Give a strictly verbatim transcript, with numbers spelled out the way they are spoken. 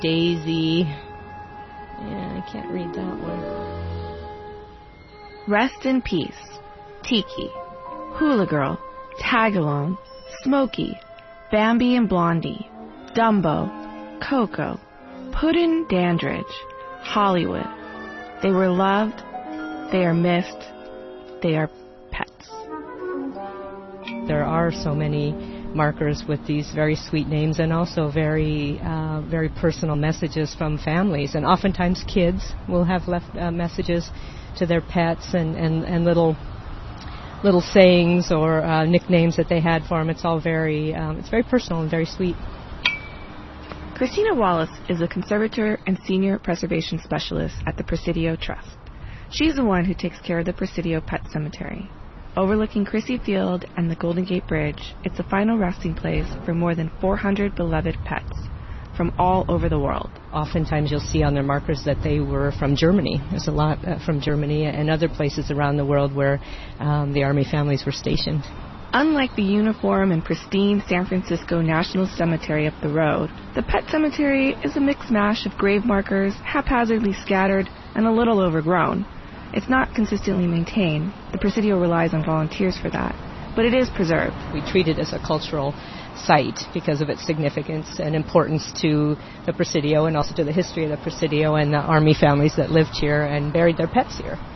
Daisy. Yeah, I can't read that one. Rest in Peace, Tiki, Hula Girl, Tagalong, Smokey, Bambi and Blondie, Dumbo, Coco, Puddin' Dandridge, Hollywood. They were loved, they are missed, they are pets. There are so many markers with these very sweet names and also very uh, very personal messages from families. And oftentimes kids will have left uh, messages to their pets and, and, and little little sayings or uh, nicknames that they had for them. It's all very, um, it's very personal and very sweet. Christina Wallace is a conservator and senior preservation specialist at the Presidio Trust. She's the one who takes care of the Presidio Pet Cemetery. Overlooking Crissy Field and the Golden Gate Bridge, it's a final resting place for more than four hundred beloved pets from all over the world. Oftentimes you'll see on their markers that they were from Germany. There's a lot uh, from Germany and other places around the world where um, the Army families were stationed. Unlike the uniform and pristine San Francisco National Cemetery up the road, the Pet Cemetery is a mixed mash of grave markers, haphazardly scattered, and a little overgrown. It's not consistently maintained. The Presidio relies on volunteers for that, but it is preserved. We treat it as a cultural site because of its significance and importance to the Presidio and also to the history of the Presidio and the Army families that lived here and buried their pets here.